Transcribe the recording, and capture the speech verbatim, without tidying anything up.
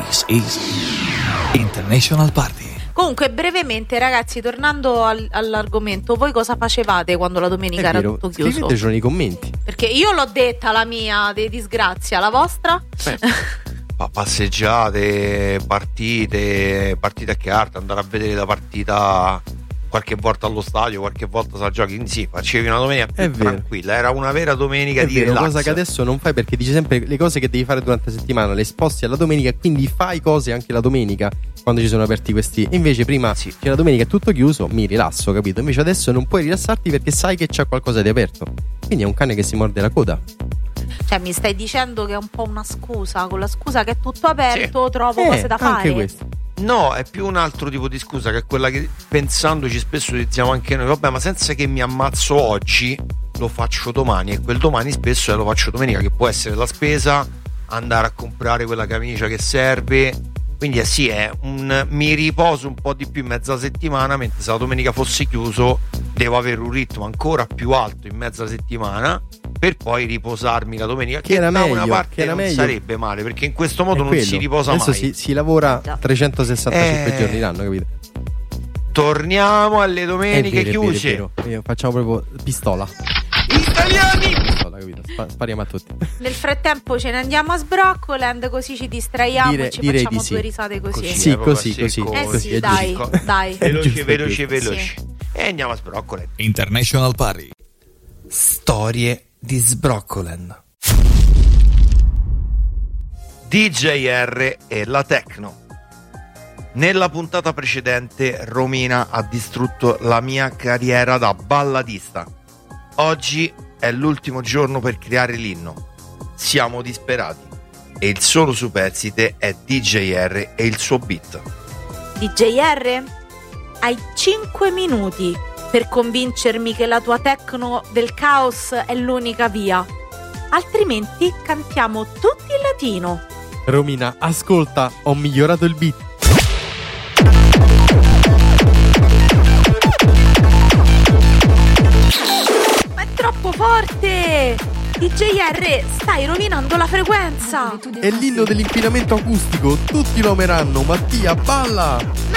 This is International Party. Comunque, brevemente, ragazzi, tornando al, all'argomento, voi cosa facevate quando la domenica È era vero, tutto chiuso? scrivetecelo nei commenti. Perché io l'ho detta la mia di disgrazia, la vostra? Beh, passeggiate, partite, partite a carta, andare a vedere la partita qualche volta allo stadio, qualche volta sa giochi. Sì, facevi una domenica più È vero. tranquilla, era una vera domenica È di vero, relax. cosa che adesso non fai, perché dici sempre le cose che devi fare durante la settimana le sposti alla domenica, quindi fai cose anche la domenica quando ci sono aperti questi. E invece prima Sì. c'è la domenica è tutto chiuso, mi rilasso, capito? Invece adesso non puoi rilassarti perché sai che c'è qualcosa di aperto. Quindi è un cane che si morde la coda. Cioè, mi stai dicendo che è un po' una scusa? Con la scusa che è tutto aperto, Sì. trovo Eh, cose da fare. anche questo. No, è più un altro tipo di scusa, che è quella che pensandoci spesso diciamo anche noi: vabbè, ma senza che mi ammazzo oggi lo faccio domani, e quel domani spesso lo faccio domenica, che può essere la spesa, andare a comprare quella camicia che serve. Quindi eh sì, è un mi riposo un po' di più in mezza settimana, mentre se la domenica fosse chiuso devo avere un ritmo ancora più alto in mezza settimana per poi riposarmi la domenica, Che che, era da meglio, una parte che era non meglio. sarebbe male, perché in questo modo È non quello. si riposa adesso mai. si, si lavora Già. trecentosessantacinque Eh. giorni l'anno, capito? Torniamo alle È domeniche vero, è vero, è chiuse. vero. Io facciamo proprio pistola. Italiani! Pistola, capito? Spa- spariamo a tutti. Nel frattempo ce ne andiamo a Sbroccoland, così ci distraiamo Dire- e ci direi facciamo di sì. due risate così. Così. Sì, Eh, proprio così, sì, così. così. Eh così, sì, è dai, giusto. dai. Veloci, giusto veloci, questo. veloci. E andiamo a Sbroccole. International Party. Storie di Sbroccoland. D J R e la techno. Nella puntata precedente Romina ha distrutto la mia carriera da balladista. Oggi è l'ultimo giorno per creare l'inno. Siamo disperati e il solo superstite è D J R e il suo beat. D J R, hai cinque minuti per convincermi che la tua techno del caos è l'unica via. Altrimenti cantiamo tutti in latino. Romina, ascolta, ho migliorato il beat. Ma è troppo forte! D J R, stai rovinando la frequenza! È l'inno dell'inquinamento acustico, tutti lo ameranno. Mattia, balla!